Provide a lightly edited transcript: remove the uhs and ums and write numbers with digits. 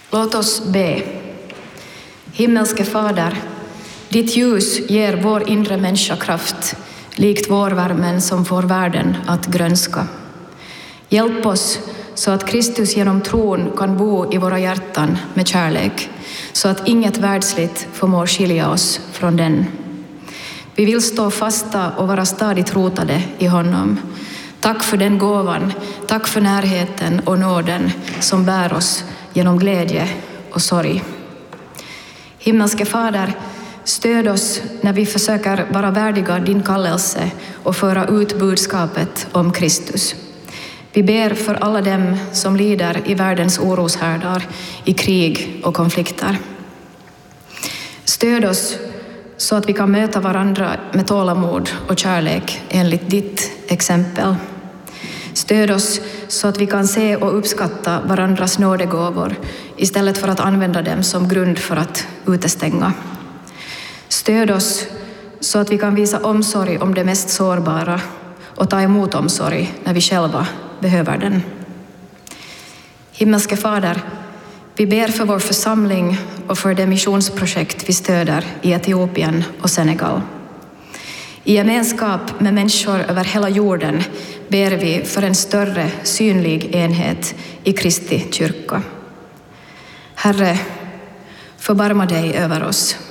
Låt oss be. Himmelske Fader, ditt ljus ger vår inre människa kraft, likt vårvärmen som får världen att grönska. Hjälp oss så att Kristus genom tron kan bo i våra hjärtan med kärlek, så att inget världsligt förmår skilja oss från den. Vi vill stå fasta och vara stadigt rotade i honom. Tack för den gåvan, tack för närheten och nåden som bär oss genom glädje och sorg. Himmelske Fader, stöd oss när vi försöker vara värdiga din kallelse och föra ut budskapet om Kristus. Vi ber för alla dem som lider i världens oroshärdar, i krig och konflikter. Stöd oss så att vi kan möta varandra med tålamod och kärlek enligt ditt exempel. Stöd oss så att vi kan se och uppskatta varandras nådegåvor istället för att använda dem som grund för att utestänga. Stöd oss så att vi kan visa omsorg om det mest sårbara och ta emot omsorg när vi själva behöver den. Himmelske Fader, vi ber för vår församling och för det missionsprojekt vi stöder i Etiopien och Senegal. I gemenskap med människor över hela jorden ber vi för en större synlig enhet i Kristi kyrka. Herre, förbarma dig över oss.